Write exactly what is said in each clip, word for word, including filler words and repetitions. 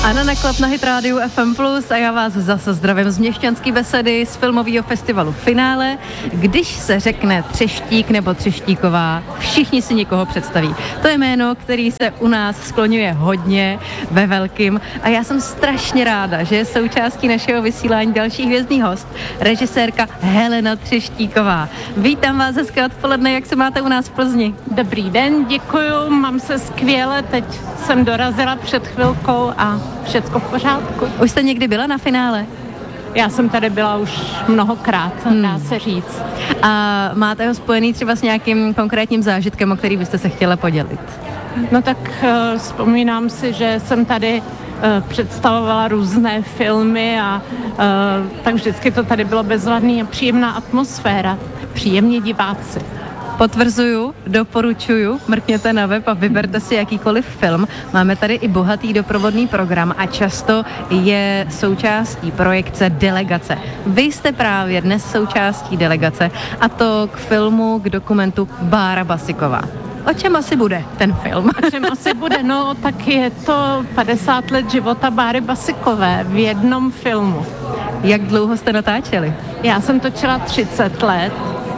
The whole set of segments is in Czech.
Anna Neklap na Hit Rádiu F M plus, a já vás zase zdravím z Měšťanský besedy z filmového festivalu Finále. Když se řekne Třeštík nebo Třeštíková, všichni si někoho představí. To je jméno, který se u nás skloňuje hodně ve velkým, a já jsem strašně ráda, že je součástí našeho vysílání další hvězdný host, režisérka Helena Třeštíková. Vítám vás, hezké odpoledne, jak se máte u nás v Plzni? Dobrý den, děkuju, mám se skvěle, teď jsem dorazila před chvilkou a všecko v pořádku. Už jste někdy byla na Finále? Já jsem tady byla už mnohokrát, hmm. dá se říct. A máte ho spojený třeba s nějakým konkrétním zážitkem, o který byste se chtěla podělit? No tak uh, vzpomínám si, že jsem tady uh, představovala různé filmy a uh, tak vždycky to tady bylo bezvadný a příjemná atmosféra, příjemní diváci. Potvrzuju, doporučuju, mrkněte na web a vyberte si jakýkoliv film. Máme tady i bohatý doprovodný program a často je součástí projekce Delegace. Vy jste právě dnes součástí Delegace, a to k filmu, k dokumentu Bára Basiková. O čem asi bude ten film? O čem asi bude? No, tak je to padesát let života Báry Basikové v jednom filmu. Jak dlouho jste natáčeli? Já jsem točila třicet let.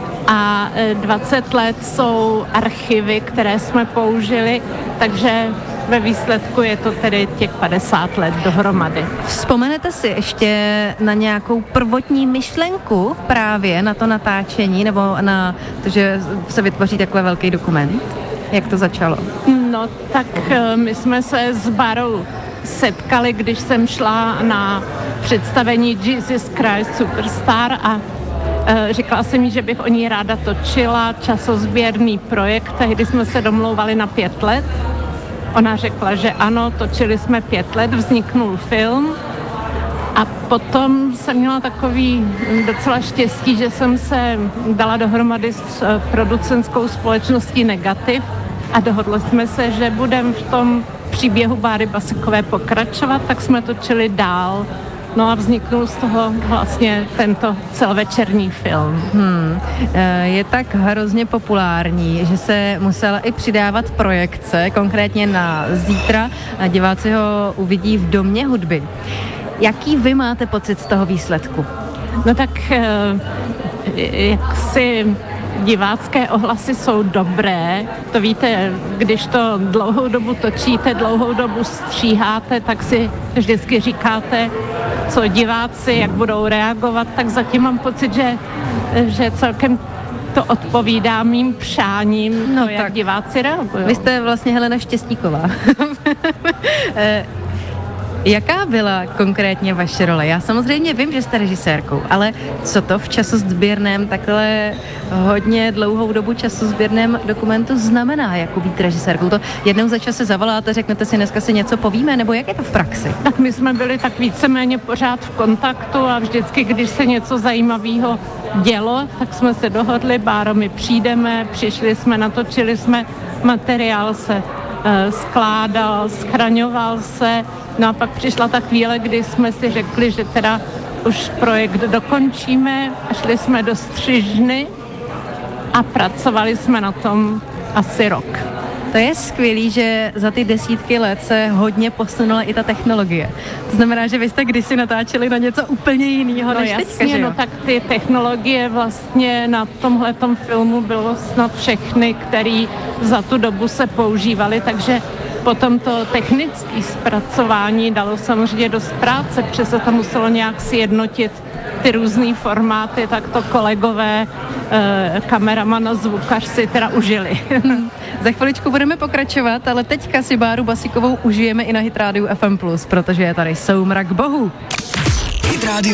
A dvacet let jsou archivy, které jsme použili, takže ve výsledku je to tedy těch padesát let dohromady. Vzpomenete si ještě na nějakou prvotní myšlenku právě na to natáčení, nebo na to, že se vytvoří takový velký dokument? Jak to začalo? No tak my jsme se s Bárou setkali, když jsem šla na představení Jesus Christ Superstar a říkala jsem jí, že bych o ní ráda točila časozběrný projekt, tehdy jsme se domlouvali na pět let. Ona řekla, že ano, točili jsme pět let, vzniknul film a potom jsem měla takový docela štěstí, že jsem se dala dohromady s producentskou společností Negativ a dohodli jsme se, že budeme v tom příběhu Báry Basikové pokračovat, tak jsme točili dál. No a vzniknul z toho vlastně tento celovečerní film. Hmm. Je tak hrozně populární, že se musela i přidávat projekce, konkrétně na zítra. Diváci ho uvidí v Domě hudby. Jaký vy máte pocit z toho výsledku? No tak jak si divácké ohlasy jsou dobré. To víte, když to dlouhou dobu točíte, dlouhou dobu stříháte, tak si vždycky říkáte, co diváci, jak budou reagovat, tak zatím mám pocit, že, že celkem to odpovídá mým přáním, no to, jak diváci reagují. Vy jste vlastně Helena Štěstíková. Jaká byla konkrétně vaše role? Já samozřejmě vím, že jste režisérkou, ale co to v časozběrném, takhle hodně dlouhou dobu časozběrném dokumentu znamená, jako být režisérkou? To jednou za čas se zavoláte, řeknete si, dneska si něco povíme, nebo jak je to v praxi? Tak my jsme byli tak víceméně pořád v kontaktu a vždycky, když se něco zajímavého dělo, tak jsme se dohodli, Báro, my přijdeme, přišli jsme, natočili jsme, materiál se e, skládal, schraňoval se. No a pak přišla ta chvíle, kdy jsme si řekli, že teda už projekt dokončíme a šli jsme do střižny a pracovali jsme na tom asi rok. To je skvělý, že za ty desítky let se hodně posunula i ta technologie. To znamená, že vy jste kdysi natáčeli na něco úplně jiného, no než jasně, teďka, že jo? No tak ty technologie vlastně na tomhletom filmu bylo snad všechny, které za tu dobu se používaly, takže potom to technické zpracování dalo samozřejmě dost práce, přesto to muselo nějak sjednotit ty různý formáty, tak to kolegové, eh, kameraman a zvukař si teda užili. Za chviličku budeme pokračovat, ale teďka si Báru Basikovou užijeme i na Hit Rádiu F M plus, protože je tady Soumrak bohů.